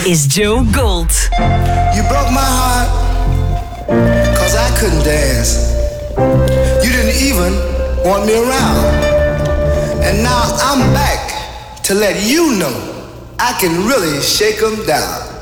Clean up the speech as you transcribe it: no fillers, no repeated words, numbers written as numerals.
is Joe Gold. You broke my heart, 'cause I couldn't dance. You didn't even want me around. And now I'm back to let you know I can really shake 'em down.